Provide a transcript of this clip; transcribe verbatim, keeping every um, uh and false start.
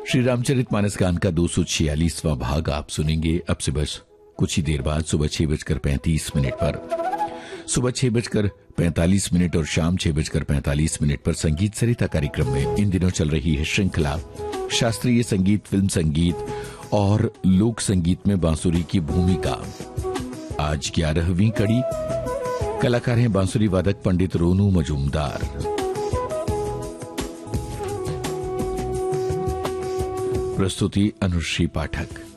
श्री रामचरितमानस गान का दो सौ छियालीसवां भाग आप सुनेंगे अब से बस कुछ ही देर बाद सुबह छह बजकर पैंतीस मिनट पर। सुबह छह बजकर पैंतालीस मिनट और शाम छह बजकर पैंतालीस मिनट पर संगीत सरिता कार्यक्रम में इन दिनों चल रही है श्रृंखला शास्त्रीय संगीत, फिल्म संगीत और लोक संगीत में बांसुरी की भूमिका। आज ग्यारहवीं कड़ी। कलाकार हैं बांसुरी वादक पंडित रोनू मजूमदार। प्रस्तुति अनुश्री पाठक।